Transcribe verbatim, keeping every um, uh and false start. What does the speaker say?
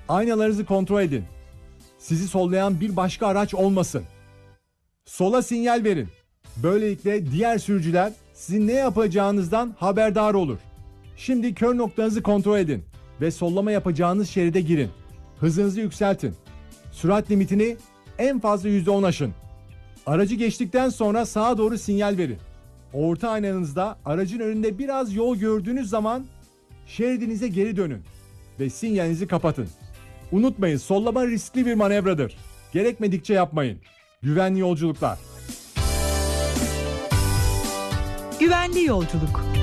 Aynalarınızı kontrol edin. Sizi sollayan bir başka araç olmasın. Sola sinyal verin. Böylelikle diğer sürücüler sizin ne yapacağınızdan haberdar olur. Şimdi kör noktanızı kontrol edin ve sollama yapacağınız şeride girin. Hızınızı yükseltin. Sürat limitini en fazla yüzde on aşın. Aracı geçtikten sonra sağa doğru sinyal verin. Orta aynanızda aracın önünde biraz yol gördüğünüz zaman şeridinize geri dönün ve sinyalinizi kapatın. Unutmayın, sollama riskli bir manevradır. Gerekmedikçe yapmayın. Güvenli yolculuklar. Güvenli yolculuk.